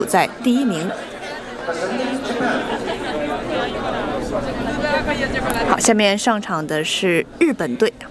在第1名。好，下面上场的是日本队。